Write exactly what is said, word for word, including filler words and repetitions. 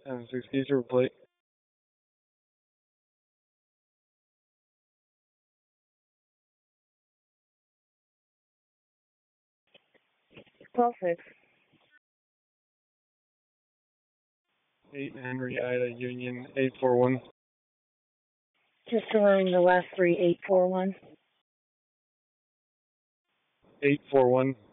And six future plate. twelve six. eight Henry Ida Union eight four one. Just confirming the last three, eight four one. eight four one.